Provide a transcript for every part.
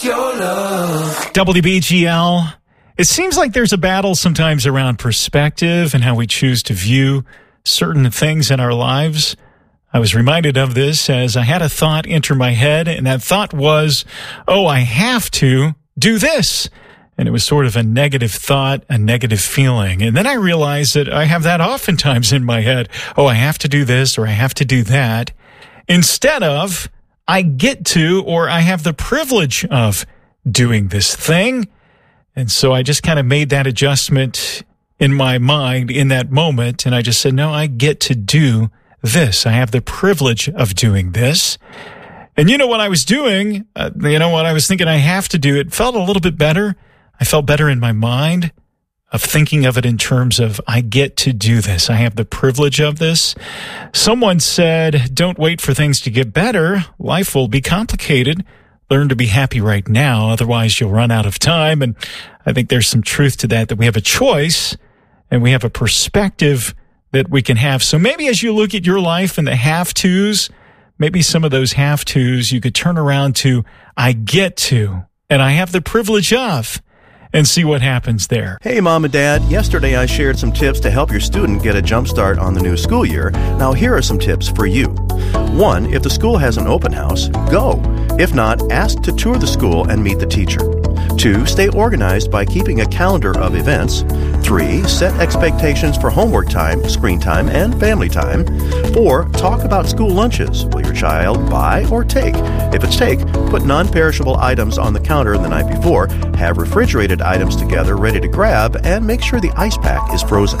your love. WBGL. It seems like there's a battle sometimes around perspective and how we choose to view certain things in our lives. I was reminded of this as I had a thought enter my head, and that thought was, oh, I have to do this. And it was sort of a negative thought, a negative feeling. And then I realized that I have that oftentimes in my head. Oh, I have to do this or I have to do that. Instead of, I get to or I have the privilege of doing this thing. And so I just kind of made that adjustment in my mind in that moment. And I just said, no, I get to do this. I have the privilege of doing this. And you know what I was doing? What I was thinking I have to do, it felt a little bit better. I felt better in my mind of thinking of it in terms of I get to do this. I have the privilege of this. Someone said, don't wait for things to get better. Life will be complicated. Learn to be happy right now. Otherwise, you'll run out of time. And I think there's some truth to that we have a choice and we have a perspective that we can have. So maybe as you look at your life and the have-tos, maybe some of those have-tos you could turn around to, I get to, and I have the privilege of, and see what happens there. Hey, Mom and Dad. Yesterday I shared some tips to help your student get a jump start on the new school year. Now here are some tips for you. 1. If the school has an open house, go. If not, ask to tour the school and meet the teacher. 2. Stay organized by keeping a calendar of events. 3. Set expectations for homework time, screen time, and family time. 4. Talk about school lunches. Will your child buy or take? If it's take, put non-perishable items on the counter the night before, have refrigerated items together ready to grab, and make sure the ice pack is frozen.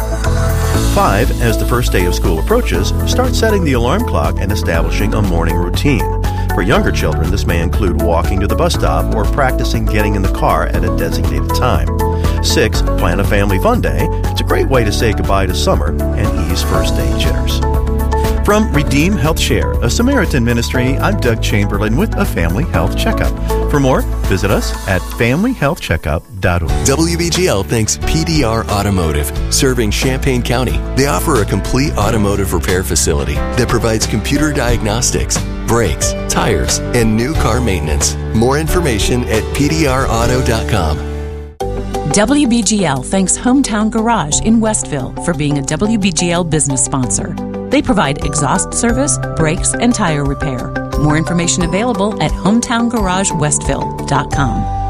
5. As the first day of school approaches, start setting the alarm clock and establishing a morning routine. For younger children, this may include walking to the bus stop or practicing getting in the car at a designated time. 6. Plan a family fun day. It's a great way to say goodbye to summer and ease first day jitters. From Redeem Health Share, a Samaritan ministry, I'm Doug Chamberlain with a Family Health Checkup. For more, visit us at familyhealthcheckup.org. WBGL thanks PDR Automotive, serving Champaign County. They offer a complete automotive repair facility that provides computer diagnostics, brakes, tires, and new car maintenance. More information at pdrauto.com. WBGL thanks Hometown Garage in Westville for being a WBGL business sponsor. They provide exhaust service, brakes, and tire repair. More information available at hometowngaragewestville.com.